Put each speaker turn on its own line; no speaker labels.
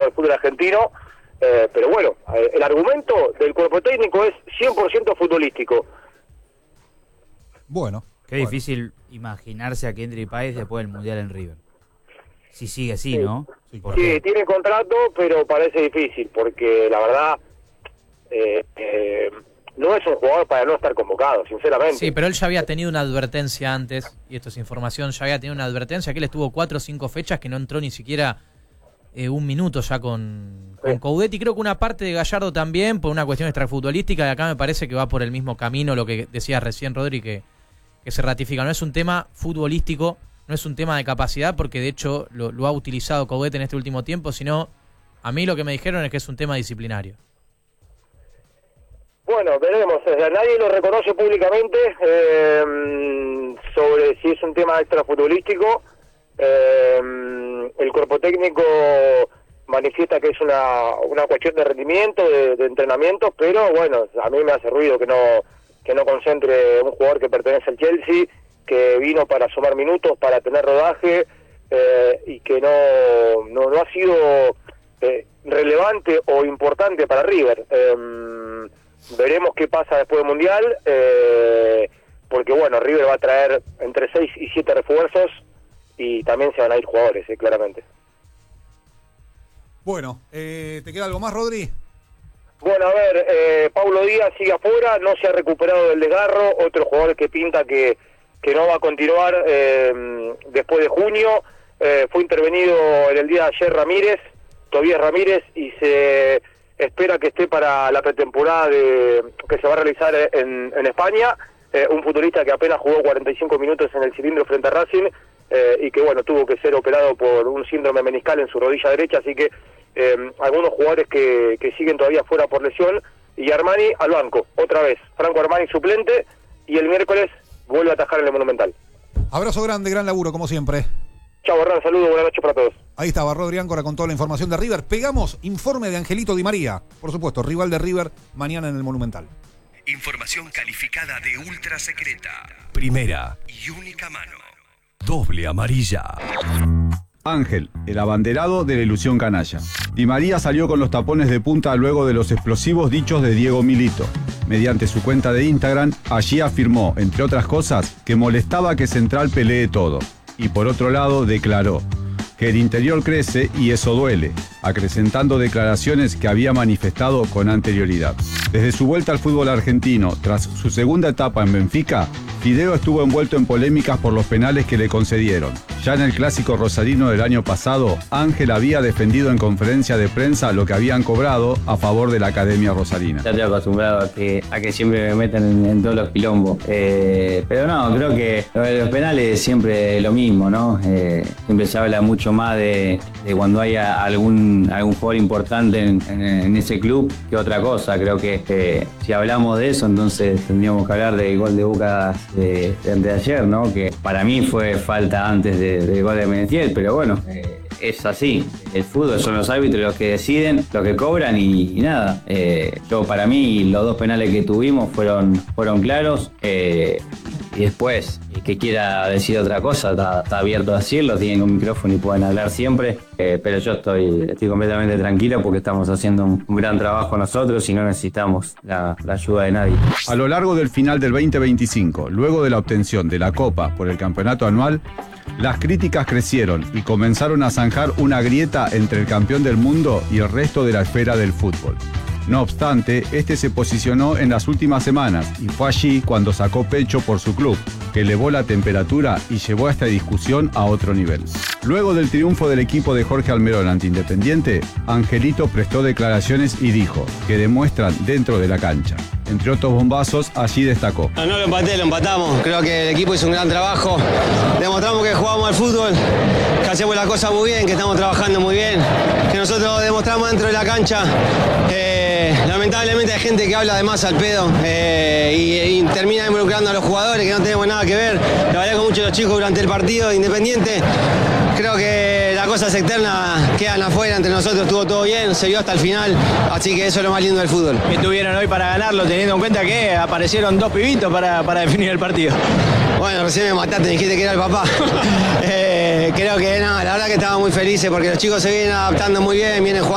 del fútbol argentino, pero bueno, el argumento del cuerpo técnico es 100% futbolístico.
Bueno.
Qué difícil imaginarse a Kendry Páez después del Mundial en River. Si sigue así,
Sí.
¿no?
Sí, tiene contrato, pero parece difícil, porque la verdad no es un jugador para no estar convocado, sinceramente.
Sí, pero él ya había tenido una advertencia antes, y esto es información, ya había tenido una advertencia, que él estuvo 4 o 5 fechas que no entró ni siquiera un minuto ya con Coudet, y creo que una parte de Gallardo también, por una cuestión extrafutbolística, y acá me parece que va por el mismo camino, lo que decía recién Rodri, que se ratifica. No es un tema futbolístico, no es un tema de capacidad, porque de hecho lo ha utilizado Coudet en este último tiempo, sino a mí lo que me dijeron es que es un tema disciplinario.
Bueno, veremos. Nadie lo reconoce públicamente sobre si es un tema extrafutbolístico. El cuerpo técnico manifiesta que es una cuestión de rendimiento, de entrenamiento, pero bueno, a mí me hace ruido que no concentre un jugador que pertenece al Chelsea, que vino para sumar minutos, para tener rodaje, y que no ha sido relevante o importante para River. Veremos qué pasa después del Mundial, porque bueno, River va a traer entre 6 y 7 refuerzos y también se van a ir jugadores, claramente.
Bueno, ¿te queda algo más, Rodri?
Bueno, a ver, Paulo Díaz sigue afuera, no se ha recuperado del desgarro, otro jugador que pinta que no va a continuar después de junio. Fue intervenido en el día de ayer Tobías Ramírez, y se espera que esté para la pretemporada que se va a realizar en España. Un futbolista que apenas jugó 45 minutos en el cilindro frente a Racing, y que bueno, tuvo que ser operado por un síndrome meniscal en su rodilla derecha, así que algunos jugadores que siguen todavía fuera por lesión, y Armani al banco, otra vez, Franco Armani suplente, y el miércoles vuelve a atajar en el Monumental.
Abrazo grande, gran laburo como siempre.
Chao, Hernán, saludos, buenas noches para todos.
Ahí estaba Rodri Áncora con toda la información de River. Pegamos informe de Angelito Di María, por supuesto, rival de River, mañana en el Monumental.
Información calificada de ultra secreta. Primera y única mano. Doble amarilla.
Ángel, el abanderado de la ilusión canalla. Di María salió con los tapones de punta luego de los explosivos dichos de Diego Milito. Mediante su cuenta de Instagram, allí afirmó, entre otras cosas, que molestaba que Central pelee todo. Y por otro lado, declaró que el interior crece y eso duele, acrecentando declaraciones que había manifestado con anterioridad. Desde su vuelta al fútbol argentino, tras su segunda etapa en Benfica, Fideo estuvo envuelto en polémicas por los penales que le concedieron. Ya en el clásico rosarino del año pasado, Ángel había defendido en conferencia de prensa lo que habían cobrado a favor de la Academia Rosarina.
Ya estoy acostumbrado a que siempre me metan en todos los quilombos. Pero no, creo que lo de los penales es siempre lo mismo, ¿no? Siempre se habla mucho más de cuando hay algún jugador importante en ese club que otra cosa. Creo que si hablamos de eso, entonces tendríamos que hablar del gol de Boca de ayer, ¿no? Que para mí fue falta antes del gol de Menetiel, pero bueno, es así. El fútbol son los árbitros los que deciden, los que cobran y nada. Para mí los dos penales que tuvimos fueron claros. Y después, el que quiera decir otra cosa, está abierto a decirlo, tienen un micrófono y pueden hablar siempre. Pero yo estoy completamente tranquilo porque estamos haciendo un gran trabajo nosotros y no necesitamos la ayuda de nadie.
A lo largo del final del 2025, luego de la obtención de la Copa por el campeonato anual, las críticas crecieron y comenzaron a zanjar una grieta entre el campeón del mundo y el resto de la esfera del fútbol. No obstante, este se posicionó en las últimas semanas y fue allí cuando sacó pecho por su club, que elevó la temperatura y llevó a esta discusión a otro nivel. Luego del triunfo del equipo de Jorge Almerón ante Independiente, Angelito prestó declaraciones y dijo que demuestran dentro de la cancha. Entre otros bombazos, allí destacó.
No lo empaté, lo empatamos. Creo que el equipo hizo un gran trabajo. Demostramos que jugamos al fútbol, que hacemos las cosas muy bien, que estamos trabajando muy bien, que nosotros demostramos dentro de la cancha. Lamentablemente hay gente que habla de más al pedo y termina involucrando a los jugadores que no tenemos nada que ver. Le agradezco mucho a los chicos durante el partido de Independiente. Creo que las cosas externas quedan afuera, entre nosotros estuvo todo bien, se vio hasta el final, así que eso es lo más lindo del fútbol.
¿Qué tuvieron hoy para ganarlo, teniendo en cuenta que aparecieron dos pibitos para definir el partido?
Bueno, recién me mataste, dijiste que era el papá. Creo que no, la verdad que estamos muy felices porque los chicos se vienen adaptando muy bien, vienen jugando